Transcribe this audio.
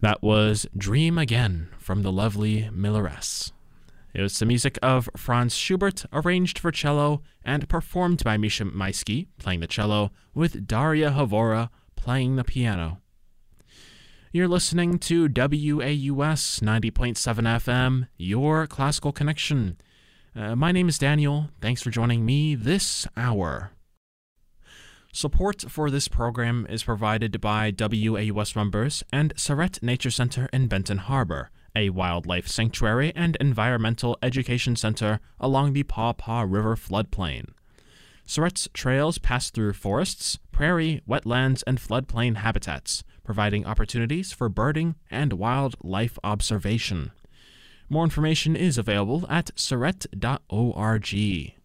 That was Dream Again from the lovely Milleress. It was the music of Franz Schubert, arranged for cello and performed by Misha Maisky, playing the cello, with Daria Havora playing the piano. You're listening to WAUS 90.7 FM, your classical connection. My name is Daniel. Thanks for joining me this hour. Support for this program is provided by WAUS members and Sarette Nature Center in Benton Harbor, a wildlife sanctuary and environmental education center along the Paw Paw River floodplain. Sarette's trails pass through forests, prairie, wetlands, and floodplain habitats, providing opportunities for birding and wildlife observation. More information is available at sarette.org.